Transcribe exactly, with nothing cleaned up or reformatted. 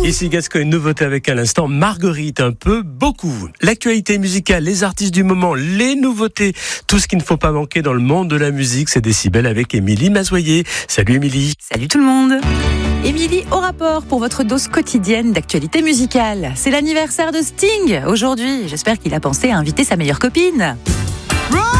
Ici Gascogne, nouveauté avec à l'instant Marguerite, un peu, beaucoup. L'actualité musicale, les artistes du moment, les nouveautés, tout ce qu'il ne faut pas manquer dans le monde de la musique, c'est Décibel avec Émilie Mazoyer. Salut Émilie. Salut tout le monde. Émilie au rapport pour votre dose quotidienne d'actualité musicale. C'est l'anniversaire de Sting aujourd'hui. J'espère qu'il a pensé à inviter sa meilleure copine.